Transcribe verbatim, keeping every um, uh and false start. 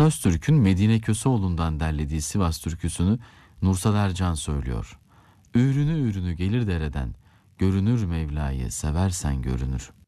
Öztürk'ün Medine Köseoğlu'ndan derlediği Sivas türküsünü Nursel Ercan söylüyor. Ürünü ürünü gelir dereden, görünür Mevla'yı seversen görünür.